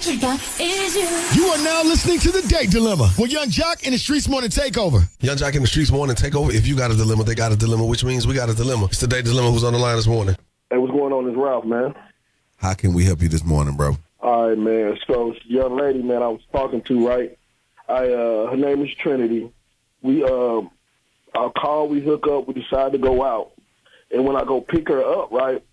is you. You are now listening to The Date Dilemma with Young Jock and the Streets Morning Takeover. Young Jock in the Streets Morning Takeover. If you got a dilemma, they got a dilemma, which means we got a dilemma. It's The Date Dilemma. Who's on the line this morning? Hey, what's going on? It's Ralph, man. How can we help you this morning, bro? All right, man. So, young lady, man, I was talking to, right? Her name is Trinity. Our call, we hook up, we decide to go out. And when I go pick her up, right,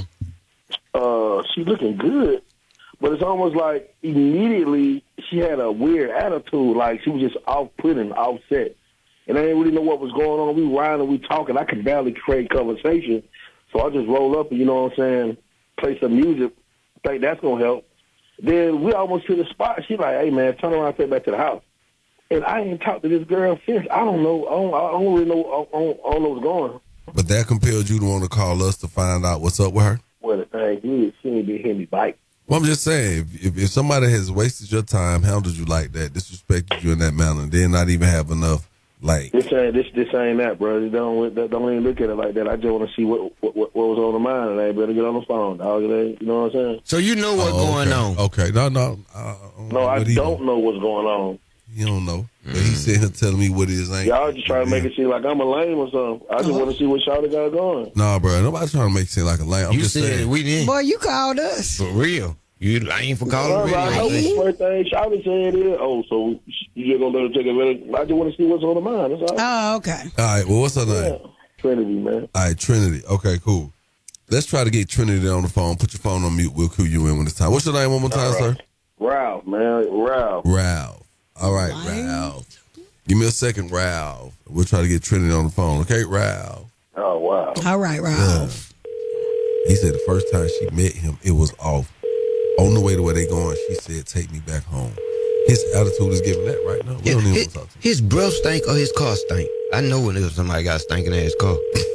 she's looking good. But it's almost like immediately she had a weird attitude, like she was just off-putting, offset. And I didn't really know what was going on. We riding, we talking. I could barely create conversation. So I just roll up and, you know what I'm saying, play some music. Think that's going to help. Then we almost to the spot. She's like, hey, man, turn around and take back to the house. And I ain't talked to this girl since. I don't know. I don't really know. I don't know what's going on. But that compelled you to want to call us to find out what's up with her? Well, the thing is, she ain't been hitting me bite. Well, I'm just saying, if somebody has wasted your time, handled you like that, disrespected you in that manner, then not even have enough, like... This ain't that, bro. Don't even look at it like that. I just want to see what was on the mind, and I better get on the phone, dog. You know what I'm saying? So you know what's going on. Okay. No. No, I don't know what's going on. You don't know. But he's sitting here telling me what it is. Y'all just trying to make it seem like I'm a lame or something. I just want to see what Shawty got going. Nah, bro. Nobody's trying to make it seem like a lame. I'm You just said saying. we didn't. Boy, you called us. For real. You lame for calling I know radio. the first thing Shawty said is, so you just going to let her take a minute. I just want to see what's on the mind. That's all. Oh, okay. All right. Well, what's her name? Trinity, man. All right, Trinity. Okay, cool. Let's try to get Trinity on the phone. Put your phone on mute. We'll cue you in when it's time. What's your name one more time, sir? Ralph, man. Ralph. All right, Ralph. Give me a second, Ralph. We'll try to get Trinity on the phone. Okay, Ralph. Oh, wow. All right, Ralph. He said the first time she met him, it was off. On the way to where they going, she said, take me back home. His attitude is giving that right now. We don't even want to talk to him. His breath stink or his car stink. I know when somebody got stinking ass car.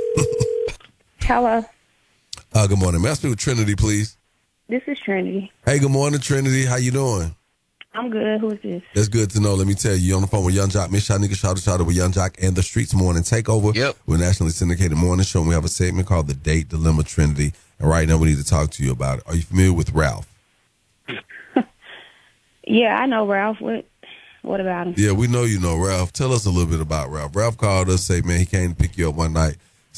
Hello. Good morning. May I speak with Trinity, please? This is Trinity. Hey, good morning, Trinity. How you doing? I'm good. Who's this? That's good to know. Let me tell you, you're on the phone with Young Jock, Miss Shot Nigga Shout with Young Jock and the Streets Morning Takeover. Yep. We're a nationally syndicated morning show, and we have a segment called The Date Dilemma Trinity. And right now, we need to talk to you about it. Are you familiar with Ralph? Yeah, I know Ralph. What about him? Yeah, we know you know Ralph. Tell us a little bit about Ralph. Ralph called us, say, man, he came to pick you up one night.